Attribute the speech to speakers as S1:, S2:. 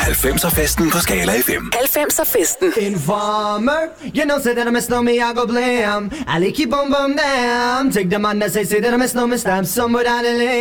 S1: 90'er-festen på Skala FM.
S2: 90'er-festen.
S3: Informer, you know, say that I miss no me, I go blame. I like keep on bum damn. Take the man that say that I miss no me, stamp somewhere down the lane.